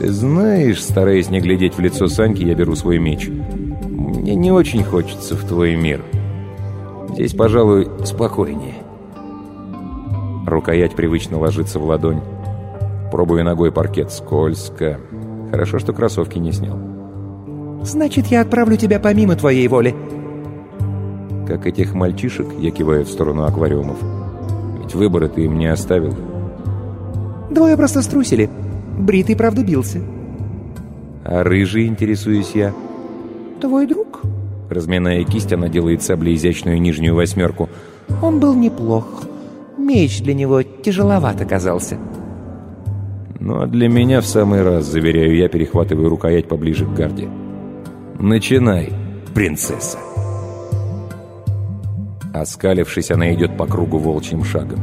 «Ты знаешь, стараясь не глядеть в лицо Саньки, я беру свой меч. Мне не очень хочется в твой мир. Здесь, пожалуй, спокойнее». Рукоять привычно ложится в ладонь. Пробую ногой паркет. Скользко. Хорошо, что кроссовки не снял. «Значит, я отправлю тебя помимо твоей воли». Как этих мальчишек, я киваю в сторону аквариумов. Ведь выбора ты им не оставил. «Двое просто струсили. Бритый, правда, бился». А рыжий, интересуюсь я. «Твой друг?» Разминая кисть, она делает саблей изящную нижнюю восьмерку. «Он был неплох. Меч для него тяжеловат оказался». «Ну, а для меня в самый раз», заверяю я, перехватываю рукоять поближе к гарде. «Начинай, принцесса». Оскалившись, она идет по кругу волчьим шагом.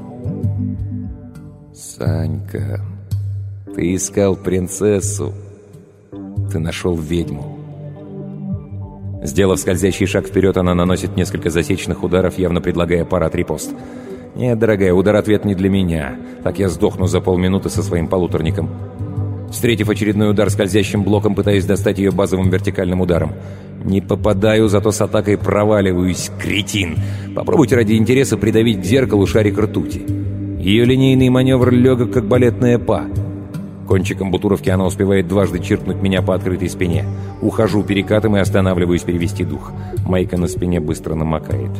«Санька, ты искал принцессу. Ты нашел ведьму». Сделав скользящий шаг вперед, она наносит несколько засечных ударов, явно предлагая парад-репост. «Нет, дорогая, удар-ответ не для меня. Так я сдохну за полминуты со своим полуторником». Встретив очередной удар скользящим блоком, пытаюсь достать ее базовым вертикальным ударом. Не попадаю, зато с атакой проваливаюсь, кретин. Попробуйте ради интереса придавить к зеркалу шарик ртути. Ее линейный маневр легок, как балетная па. Кончиком бутуровки она успевает дважды чиркнуть меня по открытой спине. Ухожу перекатом и останавливаюсь перевести дух. Майка на спине быстро намокает.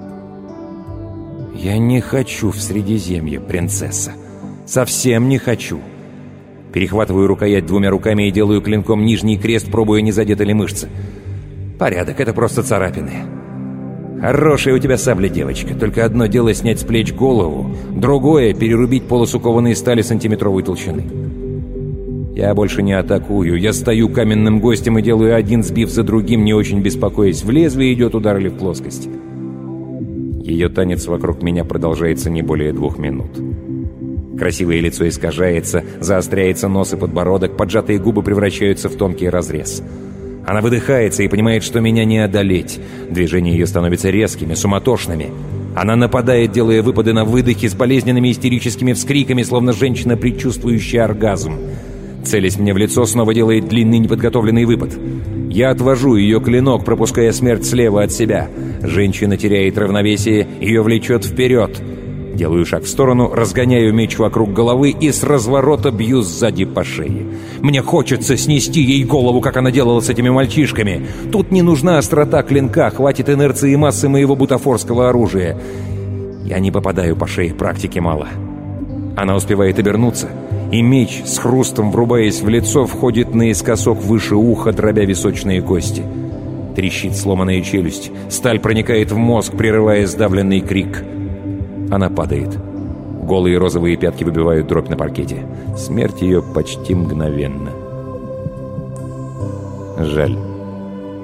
«Я не хочу в Средиземье, принцесса. Совсем не хочу». Перехватываю рукоять двумя руками и делаю клинком нижний крест, пробуя, не задеты ли мышцы. Порядок, это просто царапины. Хорошая у тебя сабля, девочка. Только одно дело снять с плеч голову, другое — перерубить полосу кованой стали сантиметровой толщины. Я больше не атакую. Я стою каменным гостем и делаю один сбив за другим, не очень беспокоясь, в лезвие идет удар или в плоскость. Ее танец вокруг меня продолжается не более 2 минут. Красивое лицо искажается, заостряется нос и подбородок, поджатые губы превращаются в тонкий разрез. Она выдыхается и понимает, что меня не одолеть. Движения ее становятся резкими, суматошными. Она нападает, делая выпады на выдохе с болезненными истерическими вскриками, словно женщина, предчувствующая оргазм. Целясь мне в лицо, снова делает длинный неподготовленный выпад. Я отвожу ее клинок, пропуская смерть слева от себя. Женщина теряет равновесие, ее влечет вперед. Делаю шаг в сторону, разгоняю меч вокруг головы и с разворота бью сзади по шее. Мне хочется снести ей голову, как она делала с этими мальчишками. Тут не нужна острота клинка, хватит инерции и массы моего бутафорского оружия. Я не попадаю по шее, практики мало. Она успевает обернуться, и меч, с хрустом врубаясь в лицо, входит наискосок выше уха, дробя височные кости. Трещит сломанная челюсть, сталь проникает в мозг, прерывая сдавленный крик. Она падает. Голые розовые пятки выбивают дробь на паркете. Смерть ее почти мгновенна. Жаль.